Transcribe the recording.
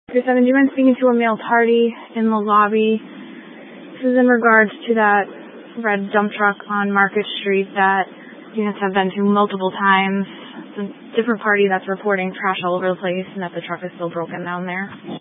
Chris Evans, you've been speaking to a male party in the lobby. This is in regards to that red dump truck on Market Street that units have been to multiple times. It's a different party that's reporting trash all over the place and that the truck is still broken down there.